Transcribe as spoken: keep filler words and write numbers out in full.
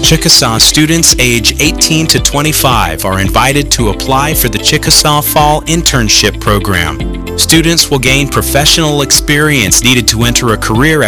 Chickasaw students age eighteen to twenty-five are invited to apply for the Chickasaw Fall Internship Program. Students will gain professional experience needed to enter a career